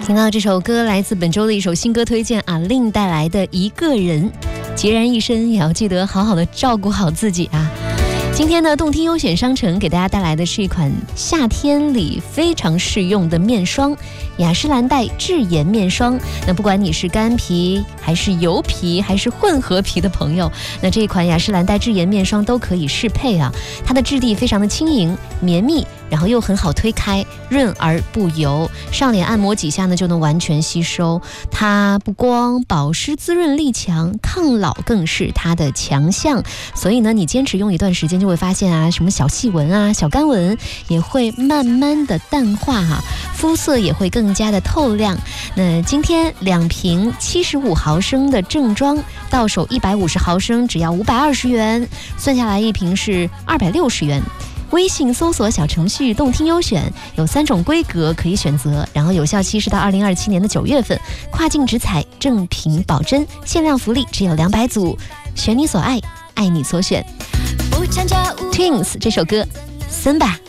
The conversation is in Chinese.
听到这首歌来自本周的一首新歌推荐，阿令带来的一个人，孑然一身也要记得好好的照顾好自己啊。今天呢，动听优选商城给大家带来的是一款夏天里非常适用的面霜，雅诗兰黛智妍面霜。那不管你是干皮还是油皮还是混合皮的朋友，那这一款雅诗兰黛智妍面霜都可以适配啊。它的质地非常的轻盈绵密，然后又很好推开，润而不油，上脸按摩几下呢就能完全吸收。它不光保湿滋润力强，抗老更是它的强项。所以呢，你坚持用一段时间就会发现啊，什么小细纹啊、小干纹也会慢慢的淡化啊，肤色也会更加的透亮。那今天2瓶75毫升的正装，到手150毫升只要520元，算下来一瓶是260元。微信搜索小程序动听优选，有3种规格可以选择，然后有效期是到2027年的9月份，跨境直采，正品保真，限量福利只有200组，选你所爱，爱你所选。Twins 这首歌森吧。